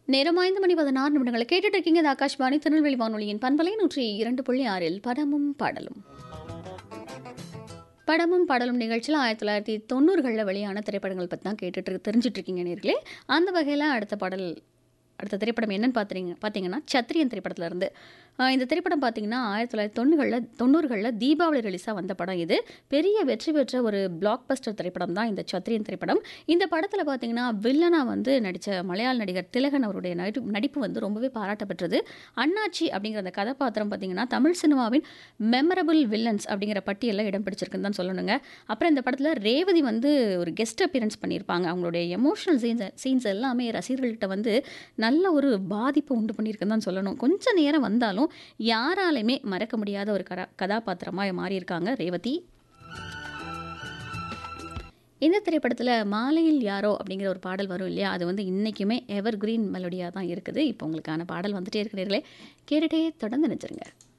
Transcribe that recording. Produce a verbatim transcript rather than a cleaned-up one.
நேரம் ஐந்து மணி பதினாறு நிமிடங்களை கேட்டுட்டு இருக்கீங்க. இது ஆகாஷ்வாணி திருநெல்வேலி வானொலியின் பண்பலை நூற்றி இரண்டு புள்ளி ஆறில் படமும் பாடலும். படமும் பாடலும் நிகழ்ச்சியில் ஆயிரத்தி தொள்ளாயிரத்தி தொண்ணூறுகளில் வெளியான திரைப்படங்கள் பற்றி தான் கேட்டுட்டு தெரிஞ்சிட்டு இருக்கீங்க நேர்களே. அந்த வகையில் அடுத்த பாடல் அடுத்த திரைப்படம் என்னன்னு பார்த்தீங்க பார்த்தீங்கன்னா சத்திரியன் திரைப்படத்தில் இருந்து. இந்த திரைப்படம் பார்த்தீங்கன்னா ஆயிரத்தி தொள்ளாயிரத்தி தொண்ணூறுகளில் தொண்ணூறுகளில் தீபாவளி ரிலீஸாக வந்த படம். இது பெரிய வெற்றி பெற்ற ஒரு பிளாக் பஸ்டர் திரைப்படம் தான் இந்த சத்திரியன் திரைப்படம். இந்த படத்தில் பார்த்தீங்கன்னா வில்லனா வந்து நடித்த மலையாள நடிகர் திலகன் அவருடைய நடி நடிப்பு வந்து ரொம்பவே பாராட்டப்பெற்றது. அண்ணாச்சி அப்படிங்கிற அந்த கதாபாத்திரம் பார்த்தீங்கன்னா தமிழ் சினிமாவின் மெமரபிள் வில்லன்ஸ் அப்படிங்கிற பட்டியலில் இடம் பிடிச்சிருக்குன்னு தான் சொல்லணுங்க. அப்புறம் இந்த படத்தில் ரேவதி வந்து ஒரு கெஸ்ட் அப்பியரன்ஸ் பண்ணியிருப்பாங்க. அவங்களுடைய எமோஷனல் சீன்ஸ் சீன்ஸ் எல்லாமே ரசிகர்கள்ட்ட வந்து நல்ல ஒரு பாதிப்பு உண்டு பண்ணியிருக்குன்னு தான் சொல்லணும். கொஞ்சம் நேரம் வந்தாலும் யாராலுமே மறக்க முடியாத ஒரு கதா கதாபாத்திரமாக மாறியிருக்காங்க ரேவதி. இந்த திரைப்படத்தில் மாலையில் யாரோ அப்படிங்கிற ஒரு பாடல் வரும் இல்லையா, அது வந்து இன்றைக்குமே எவர் கிரீன் மெலோடியாக தான் இருக்குது. இப்போ உங்களுக்கான பாடல் வந்துட்டே இருக்கிறீர்களே, கேட்டுகிட்டே தொடர்ந்து நினைச்சிருங்க.